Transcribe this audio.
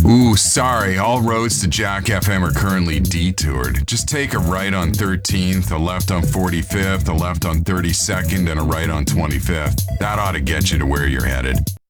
Ooh, sorry. All roads to Jack FM are currently detoured. Just take a right on 13th, a left on 45th, a left on 32nd, and a right on 25th. That ought to get you to where you're headed.